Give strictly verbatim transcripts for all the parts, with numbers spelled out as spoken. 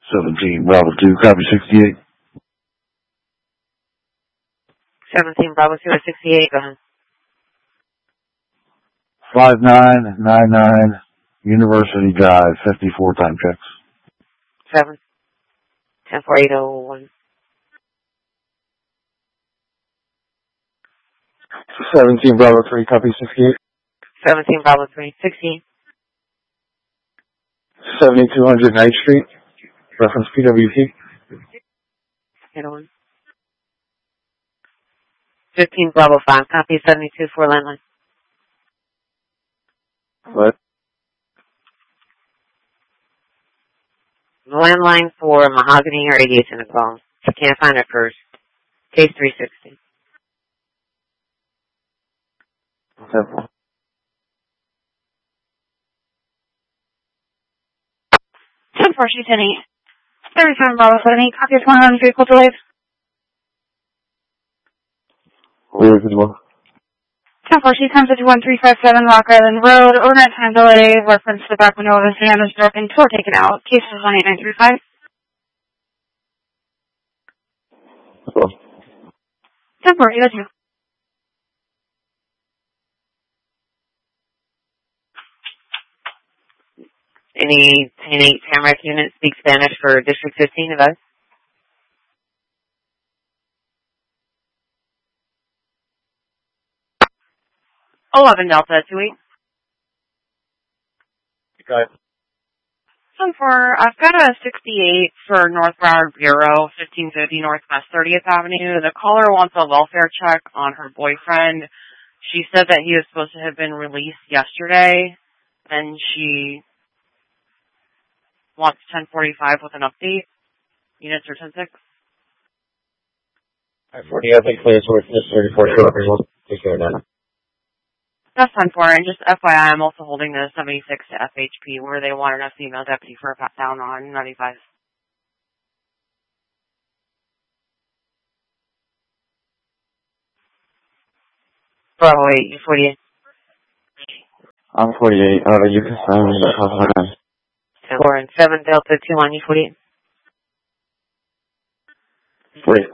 seventeen Bravo two, copy sixty-eight. seventeen Bravo two at sixty-eight, go ahead. five nine nine nine University Drive, fifty-four time checks. seven. ten four eight oh one. seventeen Bravo three, copy sixty-eight. seventeen Bravo three, sixteen. seventy-two hundred Ninth Street, reference P W T. Hit on. fifteen Bravo five, copy seventy-two four landline. What? Landline for Mahogany or eighty-eight in the call. If you can't find it first. Case three sixty. Okay. ten four, she's in eight. thirty-seven Bravo seven eight, copy of one on vehicle delays. Where is it more? ten four, she comes at one three five seven Rock Island Road. Overnight time delay, reference to the back window of the van is broken. Tour taken out. Case is one eight nine three five. Hello. ten four, eight oh two. Any ten eight Tamarack unit speak Spanish for District fifteen of us? eleven Delta two eight. Got it. ten four, I've got a sixty-eight for North Broward Bureau, fifteen fifty Northwest thirtieth Avenue. The caller wants a welfare check on her boyfriend. She said that he was supposed to have been released yesterday, and she wants ten forty-five with an update. Units are ten six. I forty, I think clear towards this thirty-four short. We'll take care of that. That's ten four, and just F Y I, I'm also holding the seventy-six to F H P, where they wanted a female deputy for a pat down on ninety-five. Bravo eight, you forty-eight. I'm forty-eight. Uh, you can sign me. ten four and seven Delta two on you forty-eight. forty.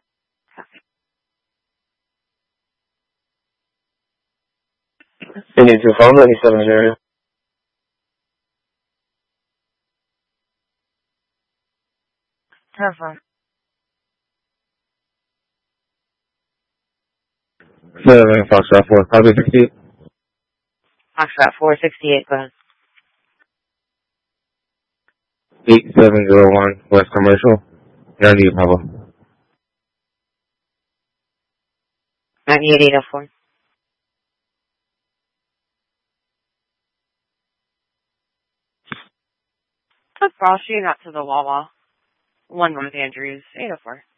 You need to phone ninety-seven area. Perfect. seven Foxtrot four, copy sixty-eight. Foxtrot four sixty-eight, go ahead. eight seven zero one West Commercial, ninety Bravo. ninety-eight eight oh four. That's all. She got to the Wawa. One North Andrews, eight oh four.